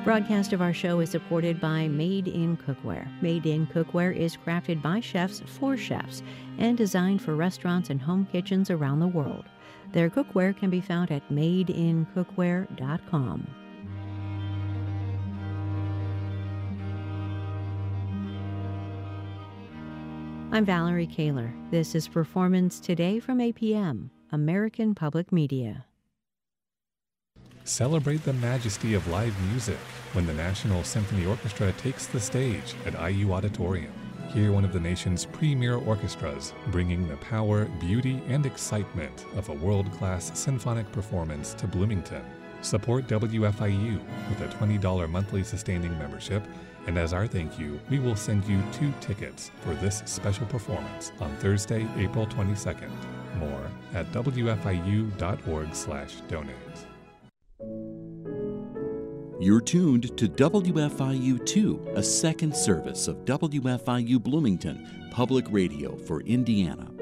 Broadcast of our show is supported by Made in Cookware. Made in Cookware is crafted by chefs for chefs and designed for restaurants and home kitchens around the world. Their cookware can be found at madeincookware.com. I'm Valerie Kaler. This is Performance Today from APM, American Public Media. Celebrate the majesty of live music when the National Symphony Orchestra takes the stage at IU Auditorium. Hear one of the nation's premier orchestras, bringing the power, beauty, and excitement of a world-class symphonic performance to Bloomington. Support WFIU with a $20 monthly sustaining membership, and as our thank you, we will send you 2 tickets for this special performance on Thursday, April 22nd. More at wfiu.org/donate. You're tuned to WFIU2, a second service of WFIU Bloomington, public radio for Indiana.